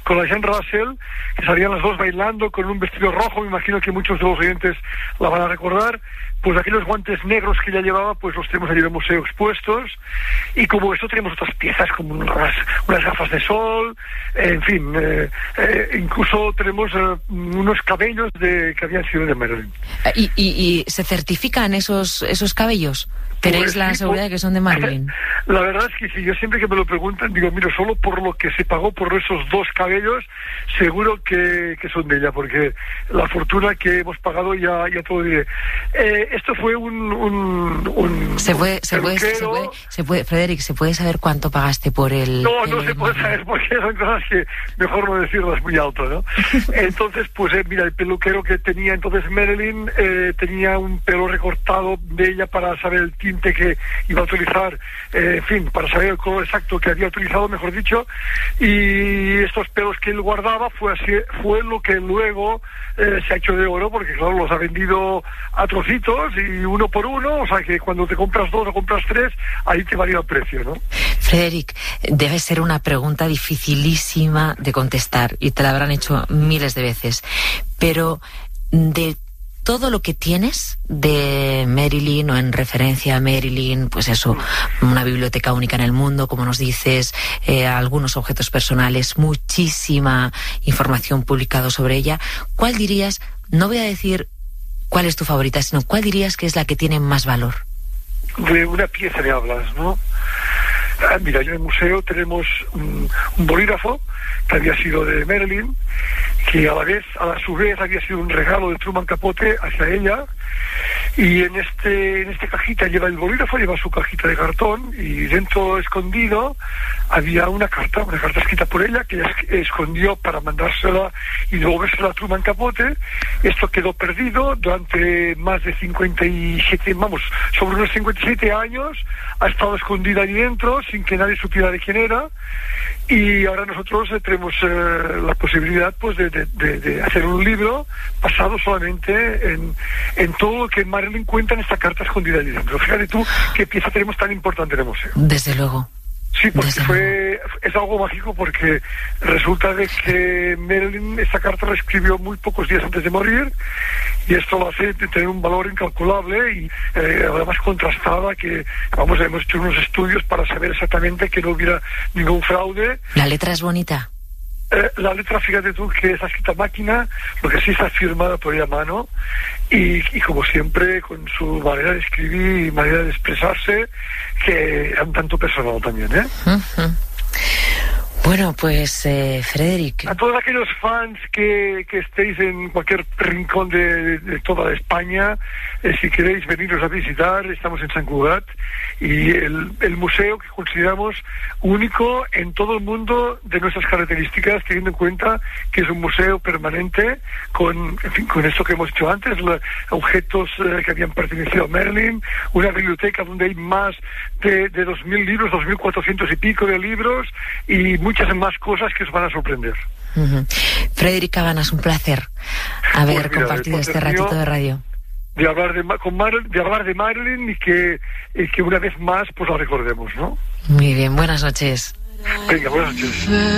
con la Jane Russell, que salían las dos bailando con un vestido rojo. Me imagino que muchos de los oyentes la van a recordar. Pues aquellos guantes negros que ella llevaba, pues los tenemos allí en el museo expuestos. Y como esto tenemos otras piezas, como unas gafas de sol, en fin, incluso tenemos unos cabellos que habían sido de Marilyn. ¿Y se certifican esos cabellos? ¿Tenéis Pues la sí, seguridad de que son de Marilyn? La verdad es que sí, yo siempre que me lo preguntan digo, mira, solo por lo que se pagó por esos dos cabellos, seguro que son de ella, porque la fortuna que hemos pagado ya todo diré. Esto fue Frederic, ¿se puede saber cuánto pagaste por el...? No se puede saber, porque son cosas que mejor no decirlas muy alto, ¿no? Entonces, pues mira, el peluquero que tenía entonces Marilyn tenía un pelo recortado de ella para saber el tinte que iba a utilizar, en fin, para saber el color exacto que había utilizado, mejor dicho, y estos pelos que él guardaba fue lo que luego se ha hecho de oro, porque claro, los ha vendido a trocitos y uno por uno, o sea que cuando te compras dos o compras tres, ahí te varía el precio, ¿no? Frederic, debe ser una pregunta dificilísima de contestar y te la habrán hecho miles de veces, pero de todo lo que tienes de Marilyn o en referencia a Marilyn, pues eso, una biblioteca única en el mundo, como nos dices, algunos objetos personales, muchísima información publicada sobre ella, ¿cuál dirías, no voy a decir cuál es tu favorita, sino cuál dirías que es la que tiene más valor? De una pieza me hablas, ¿no? Mira, en el museo tenemos un bolígrafo que había sido de Marilyn, que a su vez había sido un regalo de Truman Capote hacia ella, y en esta cajita lleva el bolígrafo, lleva su cajita de cartón, y dentro escondido había una carta escrita por ella que ella escondió para mandársela y devolvérsela a Truman Capote. Esto quedó perdido durante más de 57, sobre unos 57 años, ha estado escondida ahí dentro sin que nadie supiera de quién era, y ahora nosotros tenemos la posibilidad pues de hacer un libro basado solamente en todo lo que Marilyn cuenta en esta carta escondida allí dentro. Fíjate tú qué pieza tenemos tan importante en el museo. Desde luego. Sí, porque es algo mágico, porque resulta de que Marilyn esta carta la escribió muy pocos días antes de morir, y esto lo hace tener un valor incalculable y además contrastada, que hemos hecho unos estudios para saber exactamente que no hubiera ningún fraude. ¿La letra es bonita? La letra, fíjate tú, que está escrita a máquina, lo que sí está firmada por ella a mano, y como siempre con su manera de escribir y manera de expresarse, que es un tanto personal también, ¿eh? Uh-huh. Bueno, pues Frederic, a todos aquellos fans que estéis en cualquier rincón de toda España, si queréis veniros a visitar, estamos en Sant Cugat, y el museo que consideramos único en todo el mundo de nuestras características, teniendo en cuenta que es un museo permanente con esto que hemos dicho antes, objetos que habían pertenecido a Marilyn, una biblioteca donde hay más de 2.000 libros, 2.400 y pico de libros, y muchas más cosas que os van a sorprender. Uh-huh. Frederic Cabanas, un placer haber compartido este ratito de radio. De hablar de Marilyn y que una vez más pues la recordemos, ¿no? Muy bien, buenas noches. Venga, buenas noches.